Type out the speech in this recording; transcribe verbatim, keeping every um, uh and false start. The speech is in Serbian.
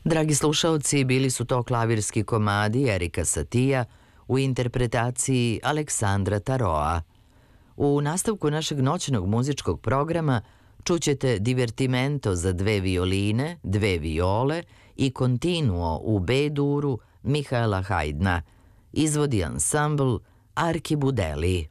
Dragi slušaoci, bili su to klavirski komadi Erika Satija u interpretaciji Aleksandra Taroa. U nastavku našeg noćnog muzičkog programa čućete divertimento za dve violine, dve viole i continuo u B-duru Mihaela Haydna. Izvodi ansambl Archibudeli.